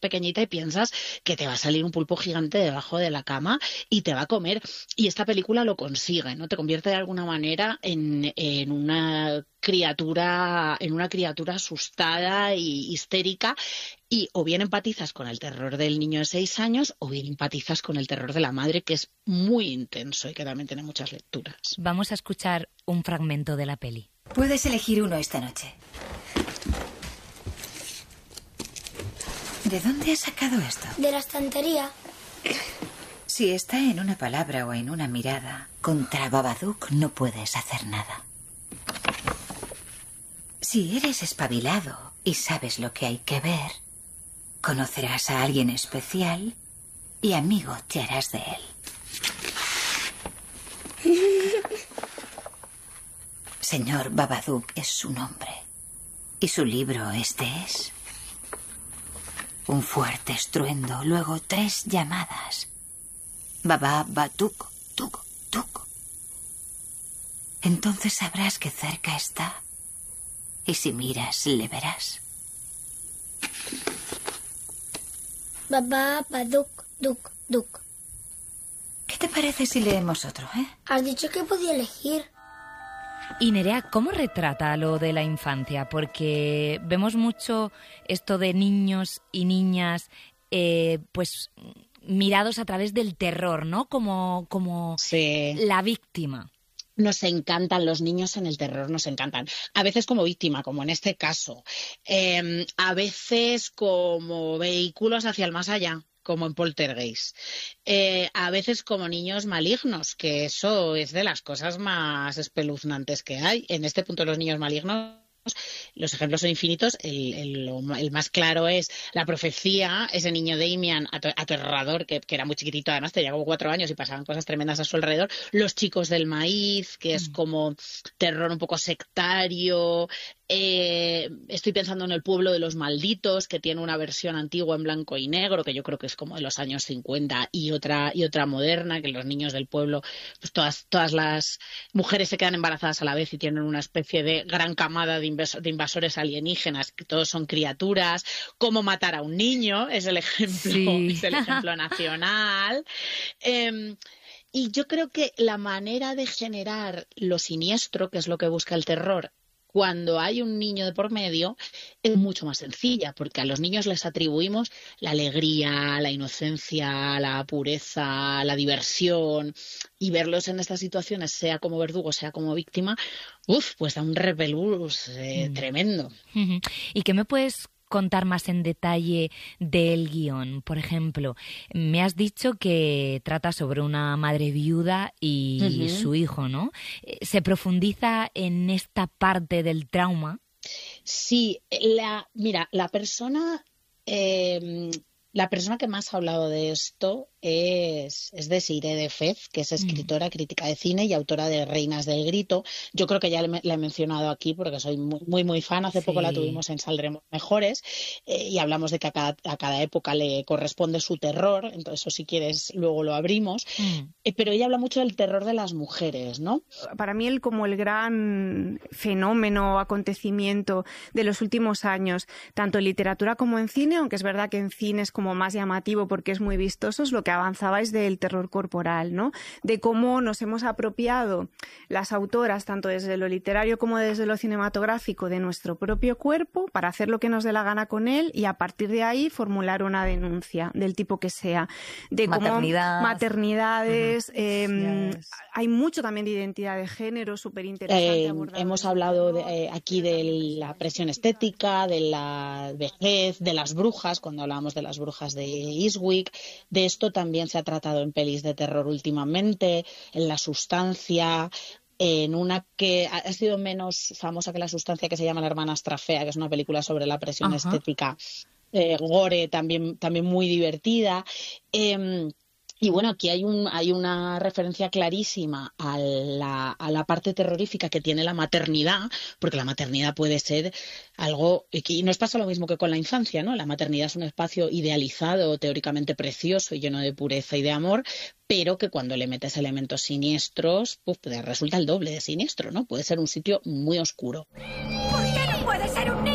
pequeñita y piensas que te va a salir un pulpo gigante debajo de la cama y te va a comer. Y esta película lo consigue, ¿no? Te convierte de alguna manera en una criatura asustada y histérica, y o bien empatizas con el terror del niño de 6 años o bien empatizas con el terror de la madre, que es muy intenso y que también tiene muchas lecturas. Vamos a escuchar un fragmento de la peli. Puedes elegir uno esta noche. ¿De dónde has sacado esto? De la estantería. Si está en una palabra o en una mirada, contra Babadook no puedes hacer nada. Si eres espabilado y sabes lo que hay que ver, conocerás a alguien especial y amigo te harás de él. Señor Babadook es su nombre. Y su libro este es. Un fuerte estruendo, luego 3 llamadas. Baba, batuk, tuk, tuk. Entonces sabrás que cerca está. Y si miras, le verás. Baba, baduk, duk, duk. ¿Qué te parece si leemos otro, Has dicho que podía elegir. Y Nerea, ¿cómo retrata lo de la infancia? Porque vemos mucho esto de niños y niñas, pues mirados a través del terror, ¿no? Como sí. La víctima. Nos encantan los niños en el terror, nos encantan. A veces como víctima, como en este caso. A veces como vehículos hacia el más allá, como en Poltergeist. A veces como niños malignos, que eso es de las cosas más espeluznantes que hay. En este punto los niños malignos, los ejemplos son infinitos. El más claro es La Profecía, ese niño Damien aterrador que era muy chiquitito, además tenía como 4 años y pasaban cosas tremendas a su alrededor. Los Chicos del Maíz, que es como terror un poco sectario. Estoy pensando en El Pueblo de los Malditos, que tiene una versión antigua en blanco y negro, que yo creo que es como de los años 50, y otra moderna, que los niños del pueblo, pues todas las mujeres se quedan embarazadas a la vez y tienen una especie de gran camada de invasores alienígenas, que todos son criaturas. Cómo matar a un niño es el ejemplo, sí. Es el ejemplo nacional. Y yo creo que la manera de generar lo siniestro, que es lo que busca el terror, cuando hay un niño de por medio, es mucho más sencilla, porque a los niños les atribuimos la alegría, la inocencia, la pureza, la diversión, y verlos en estas situaciones, sea como verdugo, sea como víctima, pues da un repelús tremendo. ¿Y qué me puedes contar más en detalle del guión? Por ejemplo, me has dicho que trata sobre una madre viuda y su hijo, ¿no? ¿Se profundiza en esta parte del trauma? Sí, mira, la persona que más ha hablado de esto es Desirée de Fez, que es escritora, crítica de cine y autora de Reinas del Grito. Yo creo que ya la he mencionado aquí porque soy muy, muy fan. Hace poco la tuvimos en Saldremos Mejores, y hablamos de que a cada época le corresponde su terror. Entonces, eso, si quieres, luego lo abrimos. Pero ella habla mucho del terror de las mujeres, ¿no? Para mí, como el gran fenómeno, acontecimiento de los últimos años, tanto en literatura como en cine, aunque es verdad que en cine es como más llamativo porque es muy vistoso, es lo que avanzabais del terror corporal, ¿no? De cómo nos hemos apropiado las autoras, tanto desde lo literario como desde lo cinematográfico, de nuestro propio cuerpo para hacer lo que nos dé la gana con él y a partir de ahí formular una denuncia del tipo que sea. De maternidades. Hay mucho también de identidad de género, súper interesante. Hemos hablado aquí de la presión estética, de la vejez, de las brujas, cuando hablábamos de las brujas de Eastwick. De esto también se ha tratado en pelis de terror últimamente, en La Sustancia, en una que ha sido menos famosa que La Sustancia, que se llama La Hermana Estrafea, que es una película sobre la presión estética, gore, también muy divertida. Y bueno, aquí hay una referencia clarísima a la parte terrorífica que tiene la maternidad, porque la maternidad puede ser algo, y nos pasa lo mismo que con la infancia, ¿no? La maternidad es un espacio idealizado, teóricamente precioso y lleno de pureza y de amor, pero que cuando le metes elementos siniestros, pues resulta el doble de siniestro, ¿no? Puede ser un sitio muy oscuro. ¿Por qué no puede ser un niño?